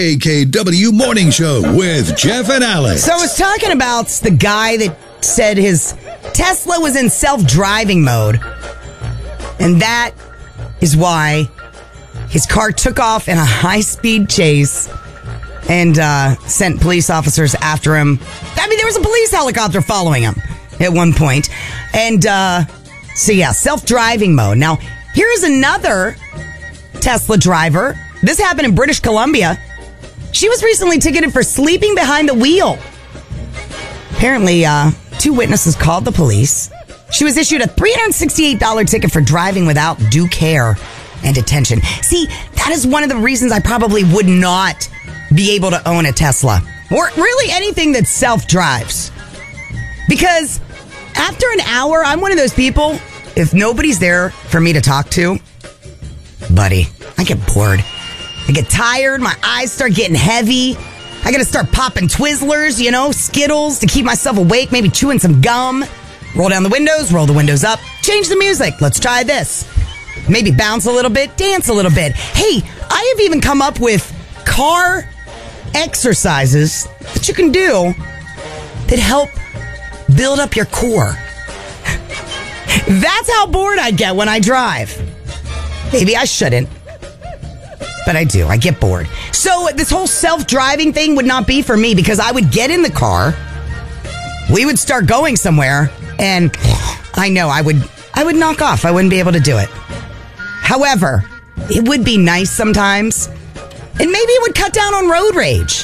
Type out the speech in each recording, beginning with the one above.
KKW Morning Show with Jeff and Alex. So I was talking about the guy that said his Tesla was in self-driving mode. And that is why his car took off in a high-speed chase and sent police officers after him. I mean, there was a police helicopter following him at one point. And so, yeah, self-driving mode. Now, here's another Tesla driver. This happened in British Columbia. She was recently ticketed for sleeping behind the wheel. Apparently, two witnesses called the police. She was issued a $368 ticket for driving without due care and attention. See, that is one of the reasons I probably would not be able to own a Tesla. Or really anything that self-drives. Because after an hour, I'm one of those people, if nobody's there for me to talk to, buddy, I get bored. I get tired. My eyes start getting heavy. I got to start popping Twizzlers, Skittles to keep myself awake, maybe chewing some gum. Roll down the windows, roll the windows up, change the music. Let's try this. Maybe bounce a little bit, dance a little bit. Hey, I have even come up with car exercises that you can do that help build up your core. That's how bored I get when I drive. Maybe I shouldn't, but I do. I get bored. So this whole self-driving thing would not be for me because I would get in the car, we would start going somewhere, and I know I would knock off. I wouldn't be able to do it. However, it would be nice sometimes, and maybe it would cut down on road rage.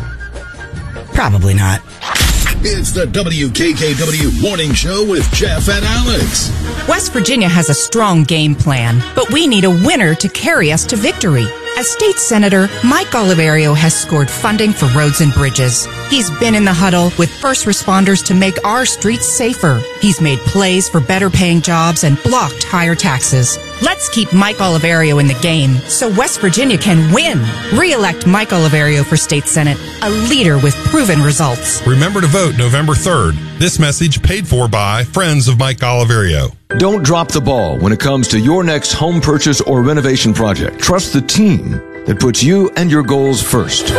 Probably not. It's the WKKW Morning Show with Jeff and Alex. West Virginia has a strong game plan, but we need a winner to carry us to victory. As state senator, Mike Oliverio has scored funding for roads and bridges. He's been in the huddle with first responders to make our streets safer. He's made plays for better paying jobs and blocked higher taxes. Let's keep Mike Oliverio in the game so West Virginia can win. Re-elect Mike Oliverio for state senate, a leader with proven results. Remember to vote November 3rd. This message paid for by Friends of Mike Oliverio. Don't drop the ball when it comes to your next home purchase or renovation project. Trust the team that puts you and your goals first.